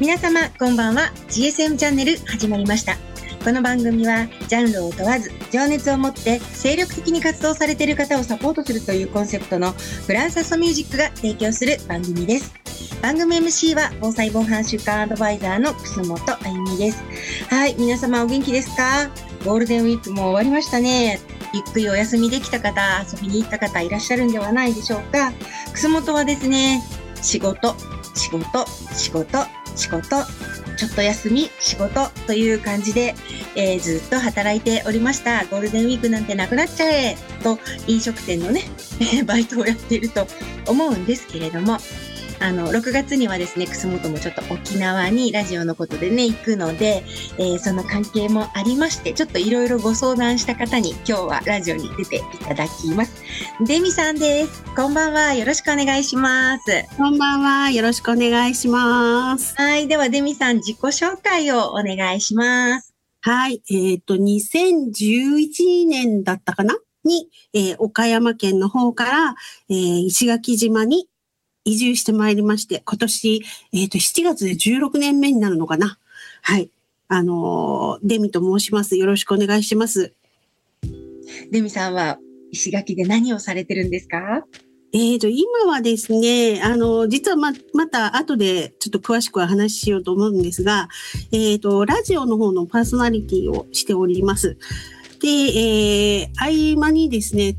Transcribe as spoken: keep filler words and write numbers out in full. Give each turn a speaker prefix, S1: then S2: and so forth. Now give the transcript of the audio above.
S1: 皆様こんばんは。 ジーエスエム チャンネル始まりました。この番組はジャンルを問わず情熱を持って精力的に活動されている方をサポートするというコンセプトのフランサストミュージックが提供する番組です。番組 エムシー は防災防犯週間アドバイザーの楠本あゆみです。はい、皆様お元気ですか？ゴールデンウィークも終わりましたね。ゆっくりお休みできた方、遊びに行った方いらっしゃるんではないでしょうか。楠本はですね、仕事仕事仕事仕事ちょっと休み仕事という感じで、えー、ずっと働いておりました。ゴールデンウィークなんてなくなっちゃえと飲食店のねバイトをやっていると思うんですけれども、あのろくがつにはですね、楠本もちょっと沖縄にラジオのことでね行くので、えー、その関係もありまして、ちょっといろいろご相談した方に今日はラジオに出ていただきます。デミさんです。こんばんは。よろしくお願いします。
S2: こんばんは。よろしくお願いします。
S1: はい。ではデミさん、自己紹介をお願いします。
S2: はい。えっと、にせんじゅういちねんだったかなに、えー、岡山県の方から、えー、石垣島に移住してまいりまして、今年、えっと、しちがつでじゅうろくねんめになるのかな。はい。あのー、デミと申します。よろしくお願いします。
S1: デミさんは石垣で何をされてるんですか？
S2: えっと、今はですね、あの、実はま、また後でちょっと詳しくは話ししようと思うんですが、えっと、ラジオの方のパーソナリティをしております。で、えー、合間にですね、